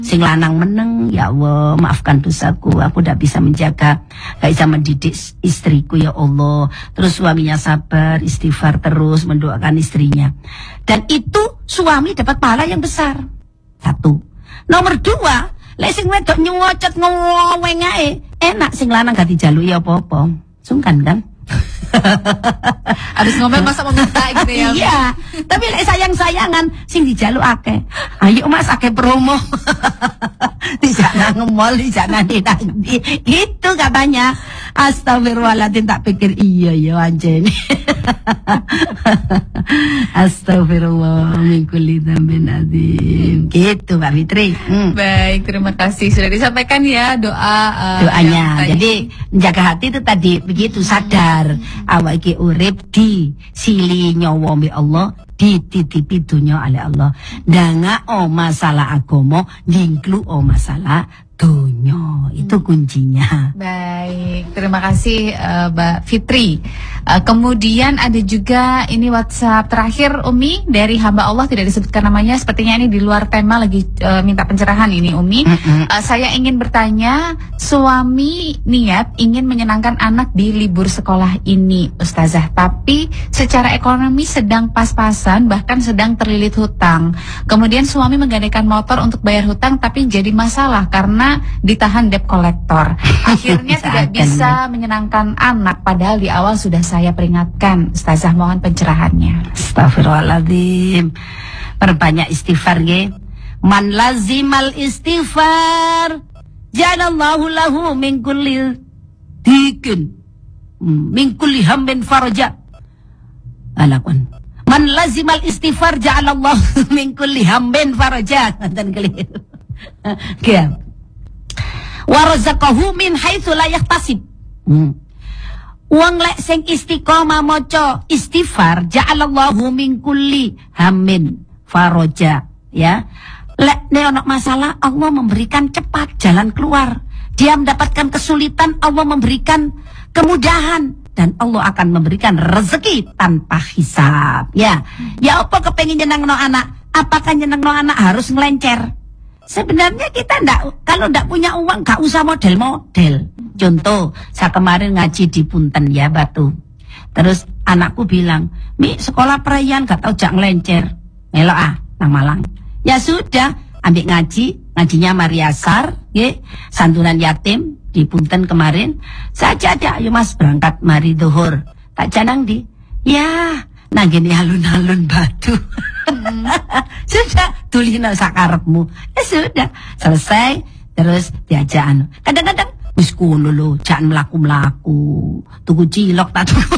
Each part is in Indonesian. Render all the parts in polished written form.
Sing lanang meneng, ya Allah maafkan dosaku, aku tidak bisa menjaga, gak bisa mendidik istriku ya Allah. Terus suaminya sabar, istighfar terus mendoakan istrinya. Dan itu suami dapat pahala yang besar. Satu. Nomor dua, lek sing wedok nyuwocet ngoweng ae, enak sing lanang gak dijaluki apa-apa. Sungkan kan? Habis ngomel masa mau minta gitu ya. Iya, tapi lek sayang-sayangan sing dijaluk akeh. Ayo Mas akeh promo. Di sana ngemol, di sana di. Itu katanya. Astagfirullahaladzim, tak pikir iya ya anjene. Astagfirullah min kulli dzambin adzim. Gitu Mbak Fitri. Baik, terima kasih sudah disampaikan ya doanya. Jadi menjaga hati itu tadi begitu, sadar awak iki urip di sili nyawa mbek Allah, dititipi dunya oleh Allah. Ndanga masalah agama, dingklu masalah dunya. Itu kuncinya. Baik, terima kasih Mbak Fitri. Kemudian ada juga ini WhatsApp terakhir Umi dari hamba Allah, tidak disebutkan namanya, sepertinya ini di luar tema, lagi minta pencerahan ini Umi. Saya ingin bertanya, suami niat ingin menyenangkan anak di libur sekolah ini Ustazah, tapi secara ekonomi sedang pas-pasan, bahkan sedang terlilit hutang. Kemudian suami menggadaikan motor untuk bayar hutang, tapi jadi masalah karena ditahan debt collector. Akhirnya tidak bisa menyenangkan anak, padahal di awal sudah saya peringatkan. Ustazah, mohon pencerahannya. Astagfirullahaladzim. Perbanyak istighfar ya. Man lazimal istighfar ja'alallahu lahu min kulli dikin min kulli hammin faraja. Alakun. Man lazimal istighfar ja'alallahu min kulli hammin faraja. Nanti keliru. Oke. Warazaqahu min haitsu la yahtasib. Wong lek sing istiqomah maca istighfar ja'alallahu min kulli hammin faraja, ya. Lek nek ono masalah Allah memberikan cepat jalan keluar. Dia mendapatkan kesulitan, Allah memberikan kemudahan, dan Allah akan memberikan rezeki tanpa hisab, ya. Ya apa kepengin nyenengno anak? Apakah nyenengno anak harus ngelencer? Sebenarnya kita kalau ndak punya uang gak usah model-model. Contoh, saya kemarin ngaji di Punten ya Batu. Terus anakku bilang, Mi sekolah perayaan gak tau jak ngelencer. Melok nang Malang. Ya sudah, ambil ngajinya Mariasar, santunan yatim di Punten kemarin. Saya ajak, ayo Mas berangkat mari zuhur. Tak janang di. Ya, nang gini alun-alun Batu. Sudah, tulina sakarepmu. Ya sudah, selesai. Terus diajak kadang-kadang wis kulo lho, jangan melaku-melaku. Tuku cilok tak tuku.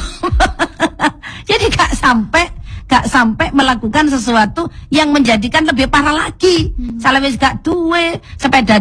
Jadi gak sampai melakukan sesuatu yang menjadikan lebih parah lagi. Salah wis gak duwe sepeda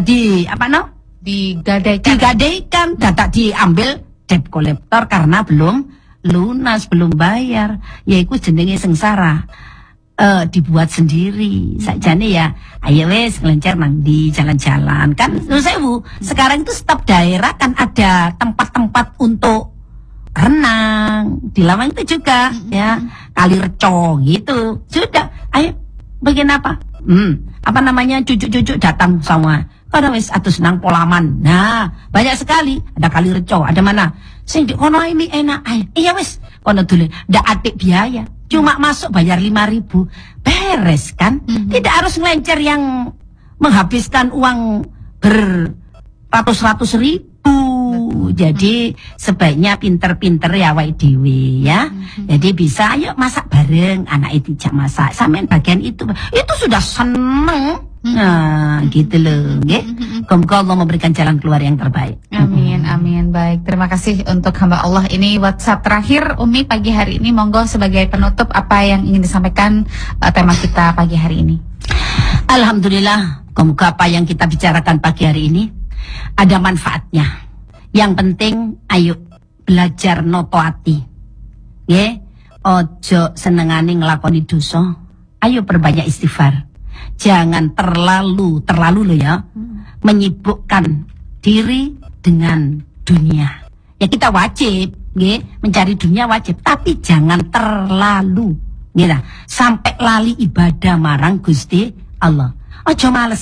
digadaikan, dadak diambil debt collector karena belum lunas, belum bayar. Yaiku jenenge sengsara. Dibuat sendiri sakjane ya. Ayo wes ngelencer nang di jalan-jalan kan. Sewu sekarang itu setiap daerah kan ada tempat-tempat untuk renang. Di Lawang itu juga ya, Kali Reco gitu. Sudah, ayo bikin apa? Apa namanya, cucu-cucu datang semua. Karena wes atus nang Polaman. Nah, banyak sekali. Ada Kali Reco, ada mana? Sing di kono ini enak. Ayo, iya wes kono dulu. Ndak atik biaya. Cuma masuk bayar 5.000. Beres kan? Tidak harus ngelencer yang menghabiskan uang beratus-ratus ribu. Jadi sebaiknya pinter-pinter ya awake dhewe ya. Jadi bisa ayo masak bareng, anak itu dijak masak. Sampean bagian itu sudah seneng. Nah, gitu loh, nggih. Semoga Allah memberikan jalan keluar yang terbaik. Amin, amin. Baik, terima kasih untuk hamba Allah. Ini WhatsApp terakhir Umi pagi hari ini. Monggo sebagai penutup apa yang ingin disampaikan tema kita pagi hari ini. Alhamdulillah, semoga apa yang kita bicarakan pagi hari ini ada manfaatnya. Yang penting ayo belajar noto ati. Nggih, ojo senengane nglakoni dosa. Ayo perbanyak istighfar. Jangan terlalu loh ya, menyibukkan diri dengan dunia. Ya kita wajib, mencari dunia wajib, tapi jangan terlalu, sampai lali ibadah marang Gusti Allah. Ojo males.